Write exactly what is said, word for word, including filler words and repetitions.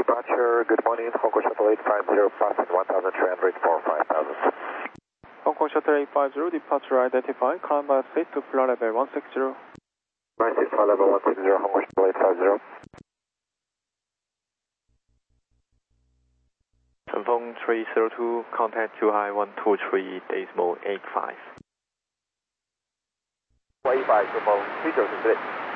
departure, good morning, Hong Kong Shuttle eight five zero, passing one thousand three hundred for five thousand. Hong Kong Shuttle eight five zero, departure identified, climb by state to flight level one six zero. Right, six flight level one six zero, Hong Kong Shuttle eight five zero. 顺风 three zero two, contact Q I one two three decimal eight five. eight five,顺风 three zero two。